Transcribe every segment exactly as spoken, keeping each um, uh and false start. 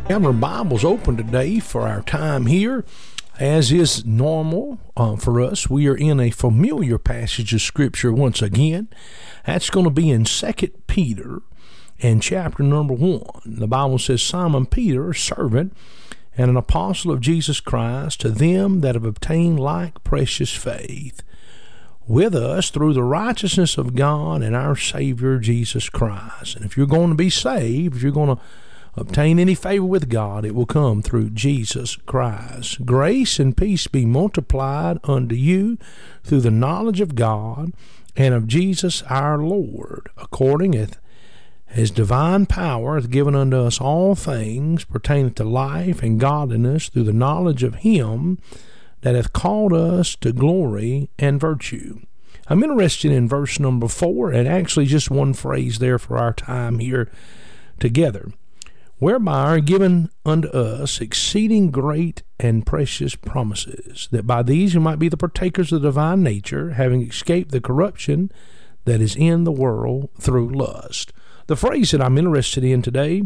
Have our Bibles open today for our time here. As is normal uh, for us, we are in a familiar passage of Scripture once again. That's going to be in Second Peter and chapter number one. The Bible says, Simon Peter, a servant and an apostle of Jesus Christ, to them that have obtained like precious faith with us through the righteousness of God and our Savior Jesus Christ. And if you're going to be saved, if you're going to obtain any favor with God, it will come through Jesus Christ. Grace and peace be multiplied unto you through the knowledge of God and of Jesus our Lord, according as his divine power hath given unto us all things pertaining to life and godliness through the knowledge of him that hath called us to glory and virtue. I'm interested in verse number four, and actually just one phrase there for our time here together. Whereby are given unto us exceeding great and precious promises, that by these you might be the partakers of the divine nature, having escaped the corruption that is in the world through lust. The phrase that I'm interested in today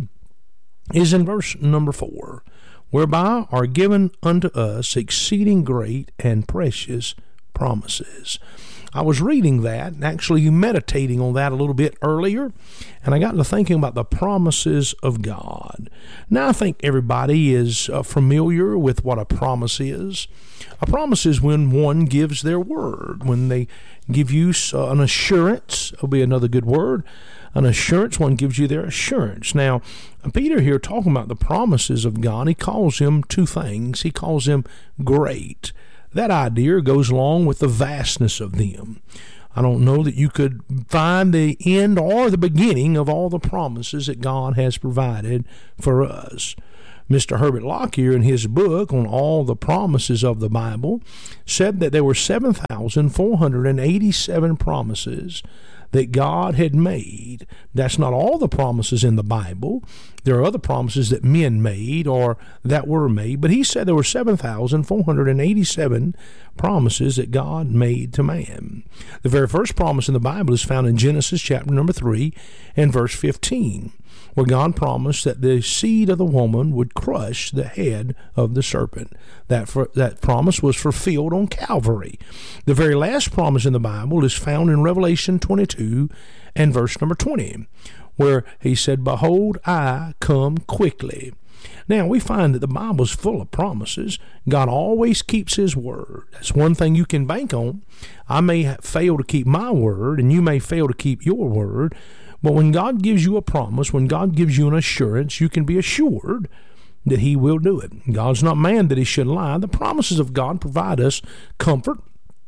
is in verse number four, whereby are given unto us exceeding great and precious promises. I was reading that and actually meditating on that a little bit earlier, and I got to thinking about the promises of God. Now, I think everybody is uh, familiar with what a promise is. A promise is when one gives their word, when they give you uh, an assurance, will be another good word, an assurance, one gives you their assurance. Now, Peter here talking about the promises of God, he calls them two things. He calls them great. That idea goes along with the vastness of them. I don't know that you could find the end or the beginning of all the promises that God has provided for us. Mister Herbert Lockyer, in his book on all the promises of the Bible, said that there were seven thousand four hundred eighty-seven promises that God had made. That's not all the promises in the Bible. There are other promises that men made or that were made, but he said there were seven thousand four hundred eighty-seven promises that God made to man. The very first promise in the Bible is found in Genesis chapter number three and verse fifteen, where God promised that the seed of the woman would crush the head of the serpent. That for, that promise was fulfilled on Calvary. The very last promise in the Bible is found in Revelation twenty-two and verse number twenty, where he said, Behold, I come quickly. Now, we find that the Bible is full of promises. God always keeps his word. That's one thing you can bank on. I may fail to keep my word, and you may fail to keep your word, but when God gives you a promise, when God gives you an assurance, you can be assured that he will do it. God's not man that he should lie. The promises of God provide us comfort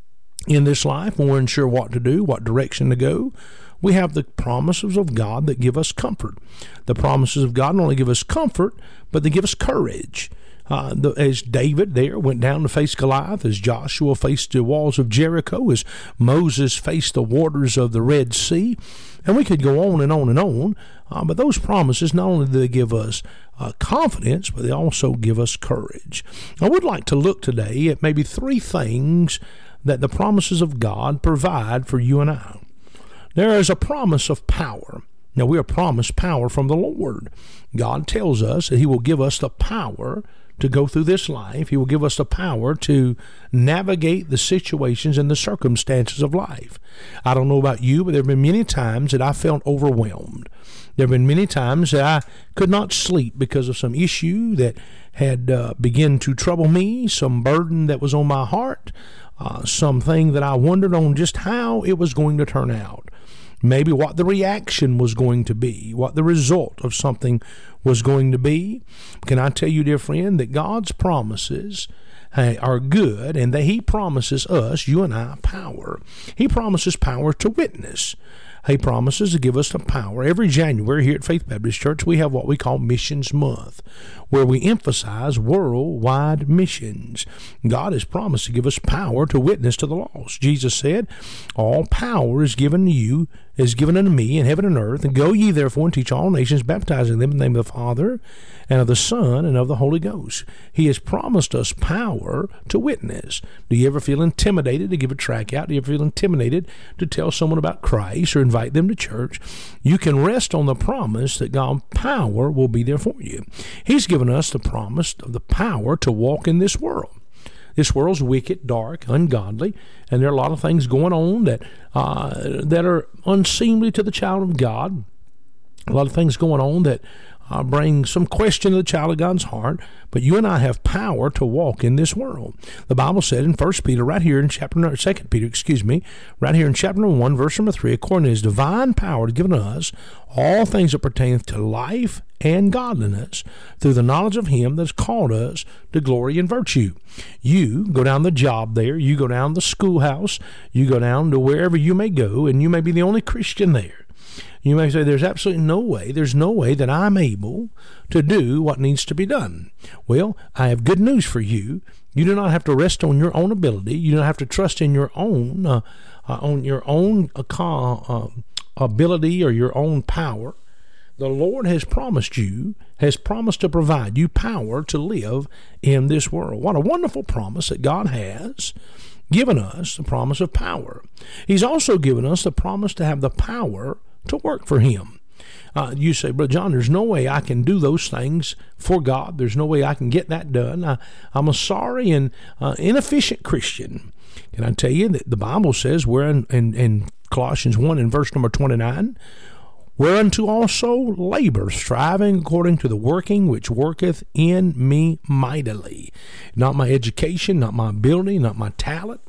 in this life when we're unsure what to do, what direction to go. We have the promises of God that give us comfort. The promises of God not only give us comfort, but they give us courage. Uh, the, as David there went down to face Goliath, as Joshua faced the walls of Jericho, as Moses faced the waters of the Red Sea, and we could go on and on and on. Uh, but those promises, not only do they give us uh, confidence, but they also give us courage. I would like to look today at maybe three things that the promises of God provide for you and I. There is a promise of power. Now, we are promised power from the Lord. God tells us that he will give us the power to go through this life. He will give us the power to navigate the situations and the circumstances of life. I don't know about you, but there have been many times that I felt overwhelmed. There have been many times that I could not sleep because of some issue that had uh, begun to trouble me, some burden that was on my heart, uh, something that I wondered on just how it was going to turn out. Maybe what the reaction was going to be, what the result of something was going to be. Can I tell you, dear friend, that God's promises uh, are good, and that he promises us, you and I, power. He promises power to witness. He promises to give us the power. Every January here at Faith Baptist Church, we have what we call Missions Month, where we emphasize worldwide missions. God has promised to give us power to witness to the lost. Jesus said, all power is given to you is given unto me in heaven and earth, and go ye therefore and teach all nations, baptizing them in the name of the Father, and of the Son, and of the Holy Ghost. He has promised us power to witness. Do you ever feel intimidated to give a tract out? Do you ever feel intimidated to tell someone about Christ or invite them to church? You can rest on the promise that God's power will be there for you. He's given us the promise of the power to walk in this world. This world's wicked, dark, ungodly, and there are a lot of things going on that uh, that are unseemly to the child of God. A lot of things going on that uh, bring some question to the child of God's heart. But you and I have power to walk in this world. The Bible said in First Peter, right here in chapter, Second Peter, excuse me, right here in chapter number one, verse number three, according to His divine power given us all things that pertain to life and godliness, through the knowledge of Him that has called us to glory and virtue. You go down the job there, you go down the schoolhouse, you go down to wherever you may go, and you may be the only Christian there. You may say, there's absolutely no way, there's no way that I'm able to do what needs to be done. Well, I have good news for you. You do not have to rest on your own ability. You don't have to trust in your own, uh, uh, on your own uh, uh, ability or your own power. The Lord has promised you, has promised to provide you power to live in this world. What a wonderful promise that God has given us, the promise of power. He's also given us the promise to have the power to work for Him. Uh, you say, Brother John, there's no way I can do those things for God. There's no way I can get that done. I, I'm a sorry and uh, inefficient Christian. Can I tell you that the Bible says, we're in, in, in Colossians one in verse number twenty-nine, whereunto also labor, striving according to the working which worketh in me mightily. Not my education, not my ability, not my talent,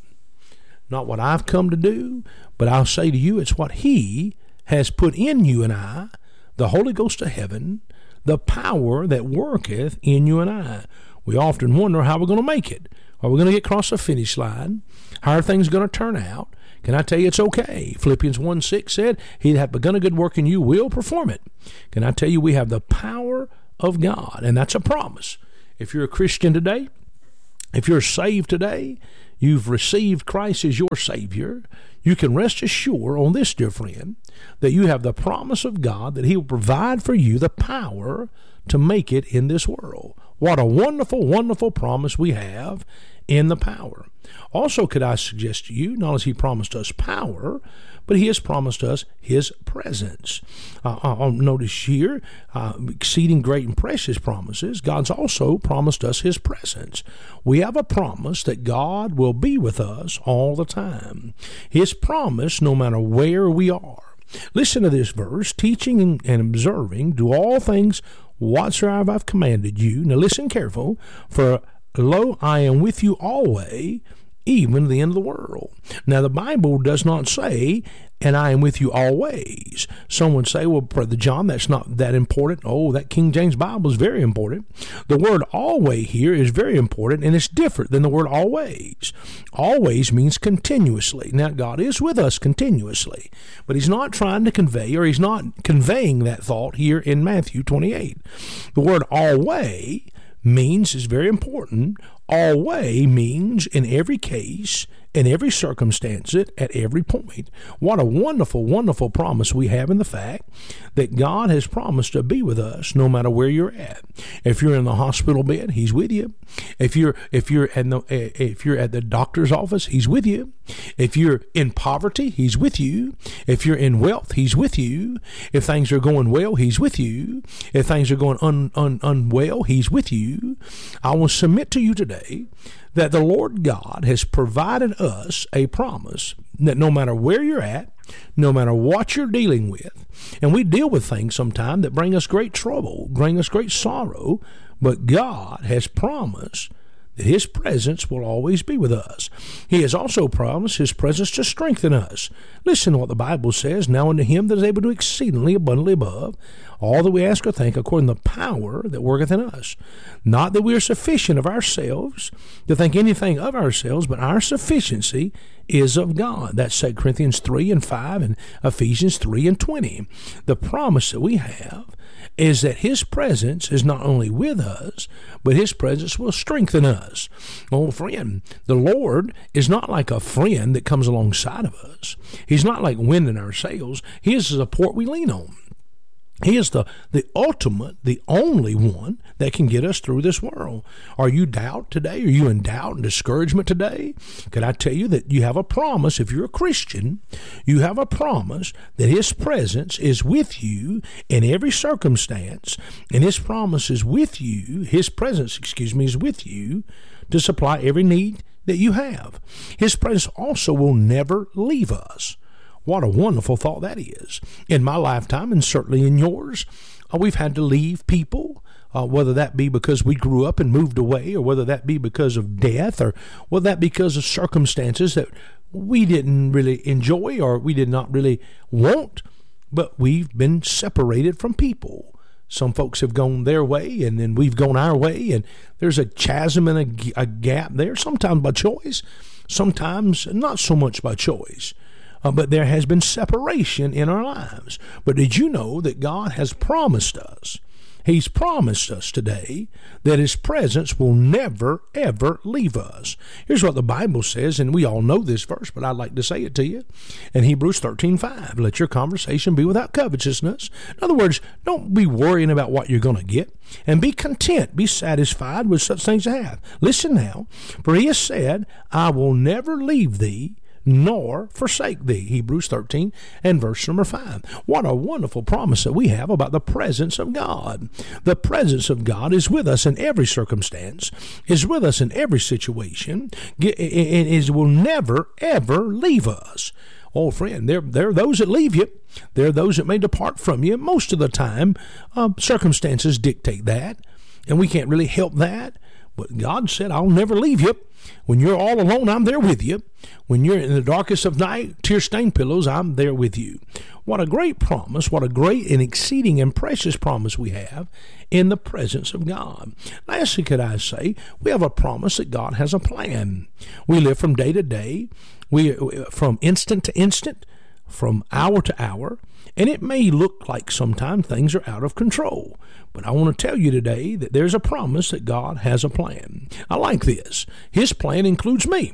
not what I've come to do, but I'll say to you, it's what He has put in you and I, the Holy Ghost of heaven, the power that worketh in you and I. We often wonder how we're going to make it. Are we going to get across the finish line? How are things going to turn out? Can I tell you it's okay? Philippians one six said, He that hath begun a good work in you will perform it. Can I tell you we have the power of God, and that's a promise. If you're a Christian today, if you're saved today, you've received Christ as your Savior, you can rest assured on this, dear friend, that you have the promise of God that He will provide for you the power to make it in this world. What a wonderful, wonderful promise we have in the power. Also, could I suggest to you, not only has He promised us power, but He has promised us His presence. Uh, I'll notice here, uh, exceeding great and precious promises, God's also promised us His presence. We have a promise that God will be with us all the time. His promise, no matter where we are. Listen to this verse, teaching and observing, do all things whatsoever I've commanded you. Now listen careful, for lo, I am with you always, even to the end of the world. Now, the Bible does not say, and I am with you always. Some would say, well, Brother John, that's not that important. Oh, that King James Bible is very important. The word always here is very important, and it's different than the word always. Always means continuously. Now, God is with us continuously, but He's not trying to convey, or He's not conveying that thought here in Matthew twenty-eight. The word always means, is very important. Always means in every case, in every circumstance, at every point. What a wonderful, wonderful promise we have in the fact that God has promised to be with us no matter where you're at. If you're in the hospital bed, He's with you. If you're if you're at the if you're at the doctor's office, He's with you. If you're in poverty, He's with you. If you're in wealth, He's with you. If things are going well, He's with you. If things are going un, un, unwell, He's with you. I will submit to you today that the Lord God has provided us a promise that no matter where you're at, no matter what you're dealing with, and we deal with things sometimes that bring us great trouble, bring us great sorrow, but God has promised that His presence will always be with us. He has also promised His presence to strengthen us. Listen to what the Bible says, now unto Him that is able to do exceedingly abundantly above all that we ask or think, according to the power that worketh in us. Not that we are sufficient of ourselves to think anything of ourselves, but our sufficiency is of God. That's Second Corinthians three and five and Ephesians three and twenty. The promise that we have is that his presence is not only with us, but his presence will strengthen us. Oh, friend, the Lord is not like a friend that comes alongside of us. He's not like wind in our sails. He is the support we lean on. He is the, the ultimate, the only one that can get us through this world. Are you doubt today? Are you in doubt and discouragement today? Can I tell you that you have a promise? If you're a Christian, you have a promise that his presence is with you in every circumstance, and his promise is with you, his presence, excuse me, is with you to supply every need that you have. His presence also will never leave us. What a wonderful thought that is. In my lifetime, and certainly in yours, uh, we've had to leave people, uh, whether that be because we grew up and moved away, or whether that be because of death, or whether that be because of circumstances that we didn't really enjoy or we did not really want, but we've been separated from people. Some folks have gone their way, and then we've gone our way, and there's a chasm and a, a gap there, sometimes by choice, sometimes not so much by choice. Uh, but there has been separation in our lives. But did you know that God has promised us? He's promised us today that his presence will never, ever leave us. Here's what the Bible says, and we all know this verse, but I'd like to say it to you. In Hebrews thirteen five, let your conversation be without covetousness. In other words, don't be worrying about what you're going to get, and be content, be satisfied with such things as have. Listen now, for he has said, I will never leave thee, nor forsake thee. Hebrews thirteen and verse number five. What a wonderful promise that we have about the presence of God. The presence of God is with us in every circumstance, is with us in every situation, and is will never, ever leave us. Oh, friend, there, there are those that leave you. There are those that may depart from you. Most of the time, uh, circumstances dictate that, and we can't really help that. But God said, I'll never leave you. When you're all alone, I'm there with you. When you're in the darkest of night, tear-stained pillows, I'm there with you. What a great promise, what a great and exceeding and precious promise we have in the presence of God. Lastly, could I say, we have a promise that God has a plan. We live from day to day, we from instant to instant, from hour to hour, and it may look like sometimes things are out of control. But I want to tell you today that there's a promise that God has a plan. I like this. His plan includes me.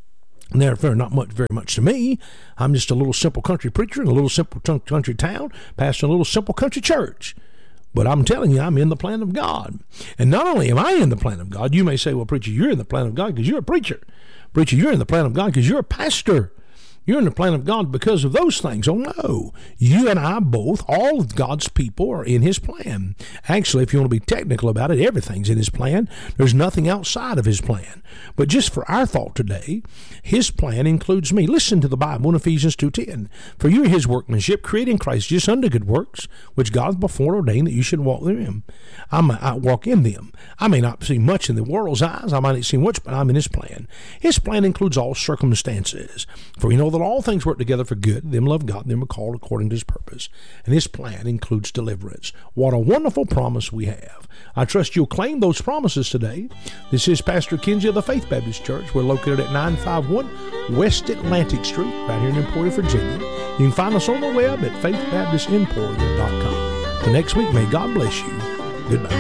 And therefore, not much, very much to me. I'm just a little simple country preacher in a little simple country town, pastoring a little simple country church. But I'm telling you, I'm in the plan of God. And not only am I in the plan of God, you may say, well, preacher, you're in the plan of God because you're a preacher. Preacher, you're in the plan of God because you're a pastor. You're in the plan of God because of those things. Oh, no. You and I both, all of God's people are in his plan. Actually, if you want to be technical about it, everything's in his plan. There's nothing outside of his plan. But just for our thought today, his plan includes me. Listen to the Bible in Ephesians two ten. For you are his workmanship, created in Christ Jesus unto good works, which God before ordained that you should walk therein. I might walk in them. I may not see much in the world's eyes. I might not see much, but I'm in his plan. His plan includes all circumstances. For you know that all things work together for good. Them love God, them are called according to his purpose. And his plan includes deliverance. What a wonderful promise we have. I trust you'll claim those promises today. This is Pastor Kinsey of the Faith Baptist Church. We're located at nine fifty-one West Atlantic Street, right here in Emporia, Virginia. You can find us on the web at faith baptist emporia dot com. Till next week, may God bless you. Goodbye.